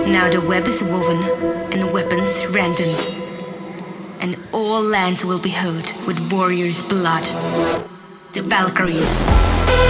Now the web is woven and weapons rendered, and all lands will be hurt with warriors' blood. The Valkyries.